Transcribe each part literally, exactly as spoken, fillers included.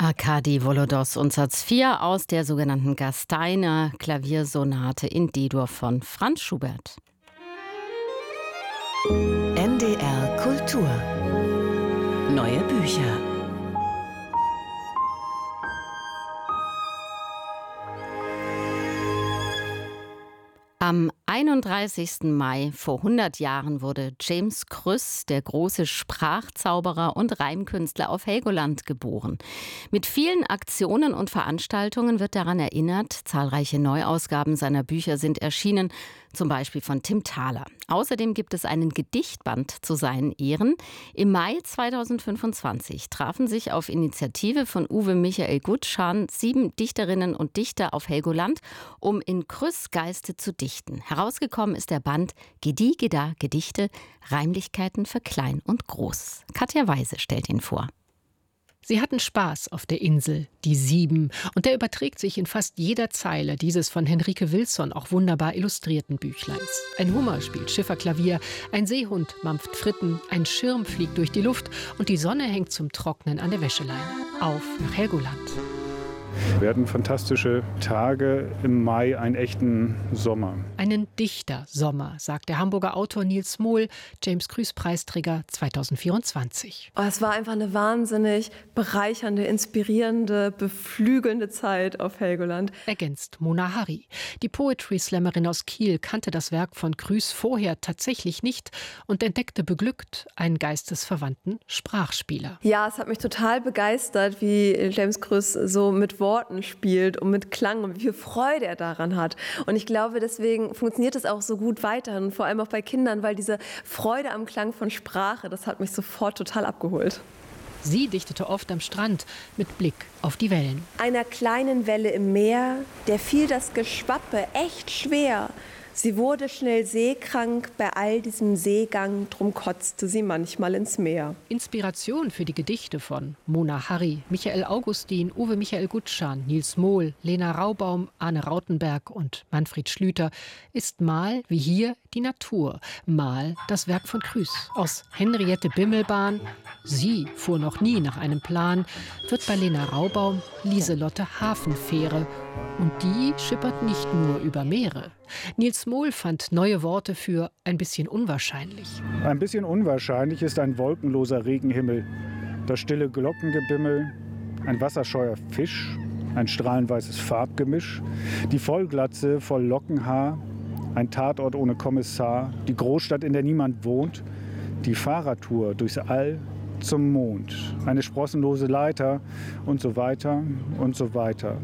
Arkadi Volodos und Satz vier aus der sogenannten Gasteiner Klaviersonate in D-Dur von Franz Schubert. N D R Kultur. Neue Bücher. Am einunddreißigsten Mai vor hundert Jahren wurde James Krüss, der große Sprachzauberer und Reimkünstler, auf Helgoland geboren. Mit vielen Aktionen und Veranstaltungen wird daran erinnert. Zahlreiche Neuausgaben seiner Bücher sind erschienen, zum Beispiel von Tim Thaler. Außerdem gibt es einen Gedichtband zu seinen Ehren. Im Mai zweitausendfünfundzwanzig trafen sich auf Initiative von Uwe Michael Gutschan sieben Dichterinnen und Dichter auf Helgoland, um in Krüss' Geiste zu dichten. Herausgekommen ist der Band Gedi Geda Gedichte, Reimlichkeiten für Klein und Groß. Katja Weise stellt ihn vor. Sie hatten Spaß auf der Insel, die Sieben, und der überträgt sich in fast jeder Zeile dieses von Henrike Wilson auch wunderbar illustrierten Büchleins. Ein Hummer spielt Schifferklavier, ein Seehund mampft Fritten, ein Schirm fliegt durch die Luft und die Sonne hängt zum Trocknen an der Wäscheleine. Auf nach Helgoland. Wir hatten fantastische Tage im Mai, einen echten Sommer. Einen Dichtersommer, sagt der Hamburger Autor Nils Mohl, James Krüss-Preisträger zweitausendvierundzwanzig. Oh, es war einfach eine wahnsinnig bereichernde, inspirierende, beflügelnde Zeit auf Helgoland. Ergänzt Mona Harry. Die Poetry-Slammerin aus Kiel kannte das Werk von Krüss vorher tatsächlich nicht und entdeckte beglückt einen geistesverwandten Sprachspieler. Ja, es hat mich total begeistert, wie James Krüss so mit Worten spielt und mit Klang und wie viel Freude er daran hat. Und ich glaube, deswegen funktioniert es auch so gut weiterhin, vor allem auch bei Kindern, weil diese Freude am Klang von Sprache, das hat mich sofort total abgeholt. Sie dichtete oft am Strand mit Blick auf die Wellen. Einer kleinen Welle im Meer, der fiel das Geschwappe echt schwer. Sie wurde schnell seekrank bei all diesem Seegang, drum kotzte sie manchmal ins Meer. Inspiration für die Gedichte von Mona Harry, Michael Augustin, Uwe Michael Gutschan, Nils Mohl, Lena Raubaum, Arne Rautenberg und Manfred Schlüter ist mal, wie hier, die Natur, mal das Werk von Krüss. Aus Henriette Bimmelbahn, sie fuhr noch nie nach einem Plan, wird bei Lena Raubaum Lieselotte Hafenfähre. Und die schippert nicht nur über Meere. Nils Mohl fand neue Worte für ein bisschen unwahrscheinlich. Ein bisschen unwahrscheinlich ist ein wolkenloser Regenhimmel, das stille Glockengebimmel, ein wasserscheuer Fisch, ein strahlenweißes Farbgemisch, die Vollglatze voll Lockenhaar, ein Tatort ohne Kommissar, die Großstadt, in der niemand wohnt, die Fahrradtour durchs All zum Mond, eine sprossenlose Leiter und so weiter und so weiter.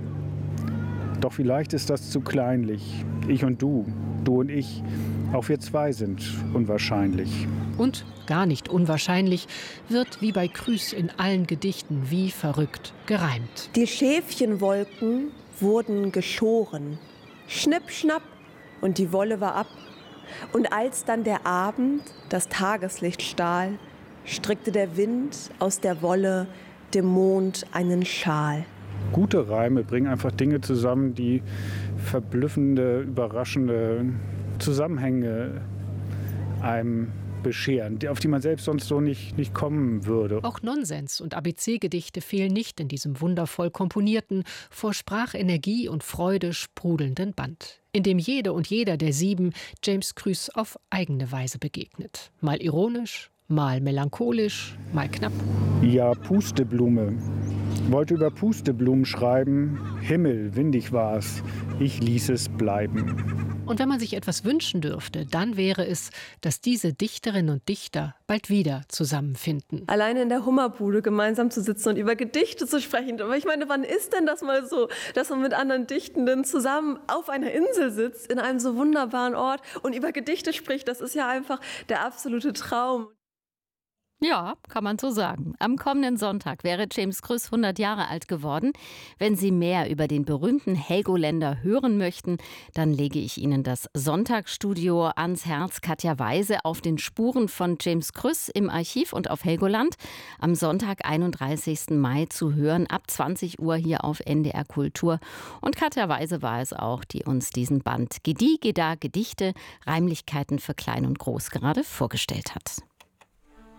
Doch vielleicht ist das zu kleinlich. Ich und du, du und ich, auch wir zwei sind unwahrscheinlich. Und gar nicht unwahrscheinlich wird wie bei Krüss in allen Gedichten wie verrückt gereimt. Die Schäfchenwolken wurden geschoren. Schnipp, schnapp, und die Wolle war ab. Und als dann der Abend das Tageslicht stahl, strickte der Wind aus der Wolle dem Mond einen Schal. Gute Reime bringen einfach Dinge zusammen, die verblüffende, überraschende Zusammenhänge einem bescheren, auf die man selbst sonst so nicht, nicht kommen würde. Auch Nonsens und A B C-Gedichte fehlen nicht in diesem wundervoll komponierten, vor Sprachenergie und Freude sprudelnden Band, in dem jede und jeder der sieben James Krüss auf eigene Weise begegnet. Mal ironisch, mal melancholisch, mal knapp. Ja, Pusteblume. Wollte über Pusteblumen schreiben. Himmel, windig war's. Ich ließ es bleiben. Und wenn man sich etwas wünschen dürfte, dann wäre es, dass diese Dichterinnen und Dichter bald wieder zusammenfinden. Alleine in der Hummerbude gemeinsam zu sitzen und über Gedichte zu sprechen. Aber ich meine, wann ist denn das mal so, dass man mit anderen Dichtenden zusammen auf einer Insel sitzt, in einem so wunderbaren Ort und über Gedichte spricht? Das ist ja einfach der absolute Traum. Ja, kann man so sagen. Am kommenden Sonntag wäre James Krüss hundert Jahre alt geworden. Wenn Sie mehr über den berühmten Helgoländer hören möchten, dann lege ich Ihnen das Sonntagsstudio ans Herz. Katja Weise auf den Spuren von James Krüss im Archiv und auf Helgoland. Am Sonntag, einunddreißigsten Mai zu hören, ab zwanzig Uhr hier auf N D R Kultur. Und Katja Weise war es auch, die uns diesen Band Gedi Geda Gedichte, Reimlichkeiten für Klein und Groß gerade vorgestellt hat.